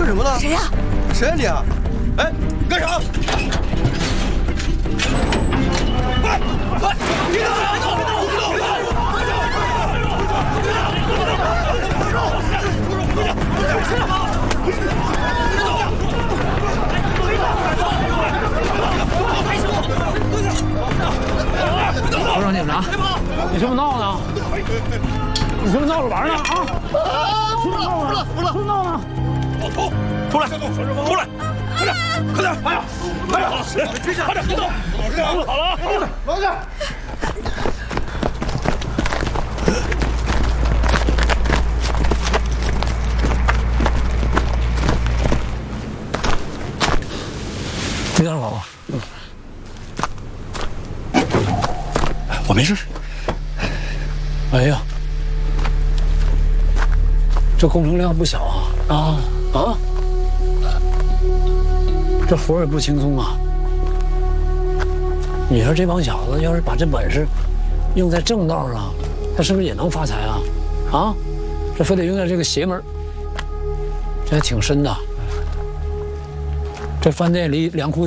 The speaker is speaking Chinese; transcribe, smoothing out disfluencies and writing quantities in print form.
干什么呢？ 谁呀？ 谁呀你啊？哎，你干啥？快快，别动！别动！别动！ 首长警察，你这么闹呢？你这么闹着玩呢？啊！ 服了！ 闹呢？ 老头，出来！出来！快点！快点！哎呀！快点！快点！别动！好了，老实。 你干什么？ 我没事。 哎呀，这工程量不小啊！这活也不轻松啊！你说这帮小子要是把这本事用在正道上，他是不是也能发财啊？这非得用在这个邪门，这还挺深的。这饭店离粮库